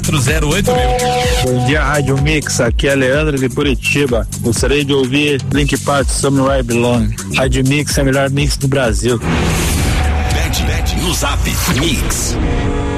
Bom dia, Rádio Mix, aqui é Leandro de Curitiba. Gostaria de ouvir Link Park Somewhere I Belong. Rádio Mix é a melhor mix do Brasil. Pede no Zap Mix.